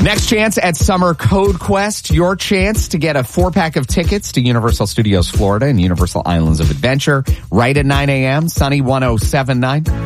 Next chance at Summer Code Quest. Your chance to get a 4-pack of tickets to Universal Studios Florida and Universal Islands of Adventure right at 9 a.m. Sunny 107.9.